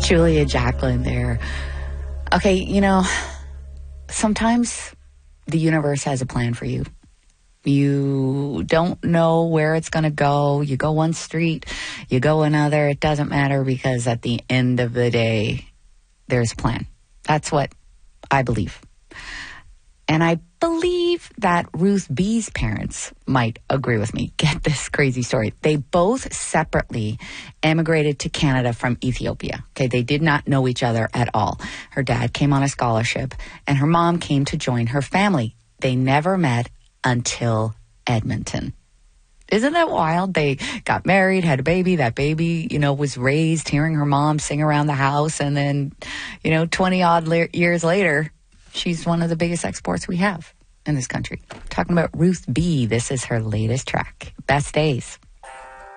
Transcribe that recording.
Julia Jacqueline there. Okay, you know, sometimes the universe has a plan for you. You don't know where it's going to go. You go one street, you go another. It doesn't matter, because at the end of the day, there's a plan. That's what I believe. And I believe that Ruth B's parents might agree with me. Get this crazy story. They both separately emigrated to Canada from Ethiopia. Okay, they did not know each other at all. Her dad came on a scholarship, and her mom came to join her family. They never met until Edmonton. Isn't that wild? They got married, had a baby. That baby, was raised hearing her mom sing around the house. And then, 20-odd years later, she's one of the biggest exports we have in this country. Talking about Ruth B. This is her latest track, Best Days.